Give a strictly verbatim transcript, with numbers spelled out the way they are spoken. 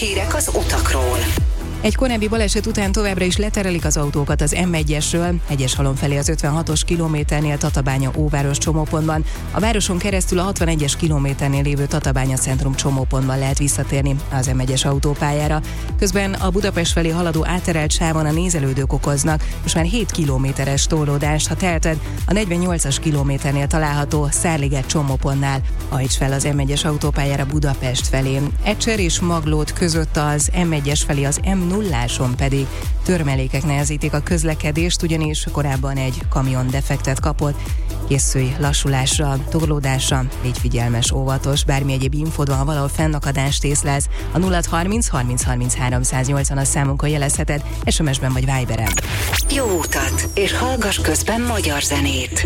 hírek az utakról. Egy korábbi baleset után továbbra is leterelik az autókat az em egyesről, Hegyeshalom felé az ötvenhatos kilométernél Tatabánya-Óváros csomópontban. A városon keresztül a hatvanegyes kilométernél lévő Tatabánya Centrum csomópontban lehet visszatérni az em egyes autópályára. Közben a Budapest felé haladó átterelt sávon a nézelődők okoznak most már hét kilométeres torlódást, ha teheted, a negyvennyolcas kilométernél található Szárliget csomópontnál hajts fel az em egyes autópályára Budapest felé. Ecser és Maglód között az em egyes felé az em nulláson pedig törmelékek nehezítik a közlekedést, ugyanis korábban egy kamion defektet kapott. Készülj lassulásra, torlódásra, légy figyelmes, óvatos, bármi egyéb infód van, ha valahol fennakadást észlelsz, a nulla harminc harminc harminc háromszáznyolcvan a számunkon jelezheted, es em es-ben vagy Viberen. Jó utat, és hallgass közben magyar zenét.